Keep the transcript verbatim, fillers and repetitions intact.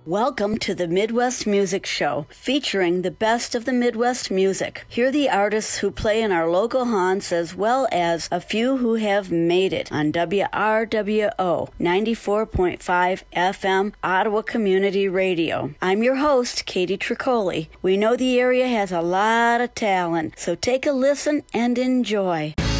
Welcome to the Midwest Music Show, featuring the best of the Midwest music. Hear the artists who play in our local haunts as well as a few who have made it on W R W O ninety-four point five F M Ottawa Community Radio. I'm your host, Katie Tricoli. We know the area has a lot of talent, so take a listen and enjoy.